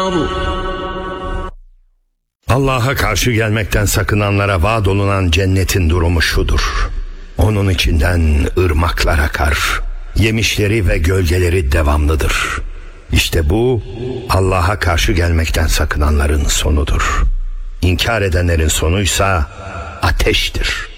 Allah'a karşı gelmekten sakınanlara vaat olunan cennetin durumu şudur: onun içinden ırmaklar akar, yemişleri ve gölgeleri devamlıdır. İşte bu Allah'a karşı gelmekten sakınanların sonudur. İnkar edenlerin sonuysa ateştir.